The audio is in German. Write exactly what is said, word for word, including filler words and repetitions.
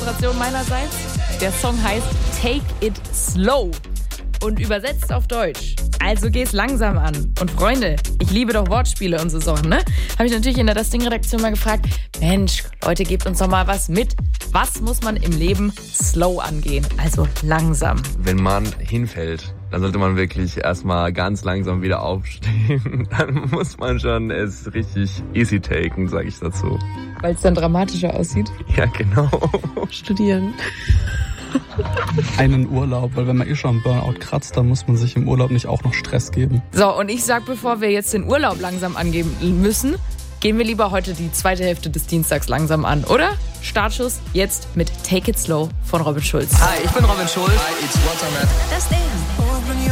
Anmoderation meinerseits. Der Song heißt Take It Slow und übersetzt auf Deutsch. Also geh's langsam an. Und Freunde, ich liebe doch Wortspiele und so Sachen, ne? Habe ich natürlich in der Das Ding-Redaktion mal gefragt, Mensch, Leute, gebt uns doch mal was mit. Was muss man im Leben slow angehen? Also langsam. Wenn man hinfällt, dann sollte man wirklich erstmal ganz langsam wieder aufstehen. Dann muss man schon es richtig easy taken, sage ich dazu. Weil es dann dramatischer aussieht? Ja, genau. Studieren. Einen Urlaub, weil wenn man eh schon am Burnout kratzt, dann muss man sich im Urlaub nicht auch noch Stress geben. So, und ich sag, bevor wir jetzt den Urlaub langsam angeben müssen, gehen wir lieber heute die zweite Hälfte des Dienstags langsam an, oder? Startschuss jetzt mit Take It Slow von Robin Schulz. Hi, ich bin Robin Schulz. Hi, it's Walter Matt. Das Ding.